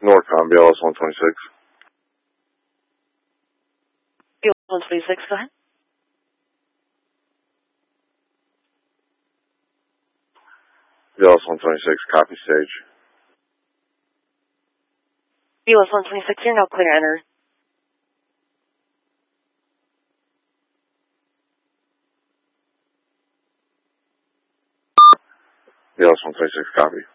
Norcom, BLS 126. BLS 126, go ahead. BLS 126, copy stage. BLS 126, you're now clear to enter. BLS 126, copy.